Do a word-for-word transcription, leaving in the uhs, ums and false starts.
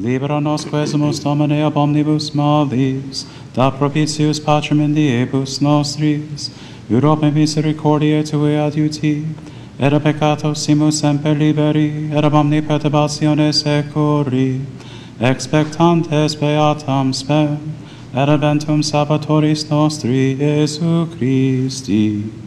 Libera nos quesumus Domine ab omnibus malis, da propitius pacem in diebus nostris, Europe misericordiae Tue adiuti, et a peccato simus semper liberi, et ab omni perturbatione securi, expectantes beatam spem, et adventum Salvatoris nostri, Iesu Christi.